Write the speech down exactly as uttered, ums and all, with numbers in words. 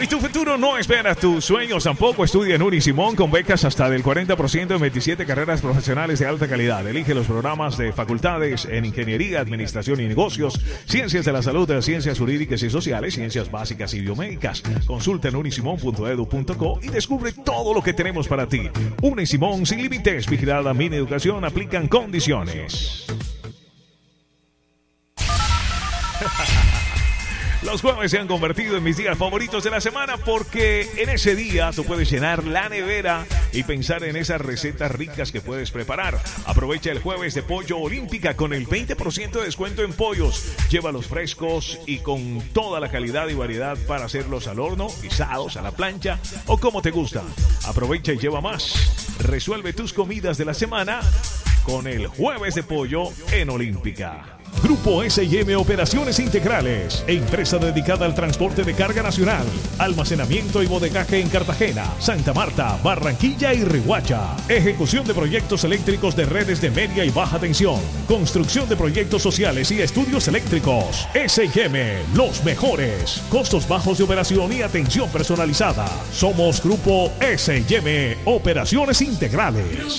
Y tu futuro no espera tus sueños tampoco. Estudia en Unisimón con becas hasta del cuarenta por ciento en veintisiete carreras profesionales de alta calidad. Elige los programas de facultades en Ingeniería, Administración y Negocios, Ciencias de la Salud, Ciencias Jurídicas y Sociales, Ciencias Básicas y Biomédicas. Consulta en unisimón punto edu punto co y descubre todo lo que tenemos para ti. Unisimón sin límites, vigilada Mini Educación, aplican condiciones. Los jueves se han convertido en mis días favoritos de la semana porque en ese día tú puedes llenar la nevera y pensar en esas recetas ricas que puedes preparar. Aprovecha el jueves de Pollo Olímpica con el veinte por ciento de descuento en pollos. Llévalos frescos y con toda la calidad y variedad para hacerlos al horno, guisados, a la plancha o como te gusta. Aprovecha y lleva más. Resuelve tus comidas de la semana con el jueves de Pollo en Olímpica. Grupo S y M Operaciones Integrales, empresa dedicada al transporte de carga nacional, almacenamiento y bodegaje en Cartagena, Santa Marta, Barranquilla y Riohacha. Ejecución de proyectos eléctricos de redes de media y baja tensión, construcción de proyectos sociales y estudios eléctricos. S y M, los mejores, costos bajos de operación y atención personalizada. Somos Grupo S y M Operaciones Integrales.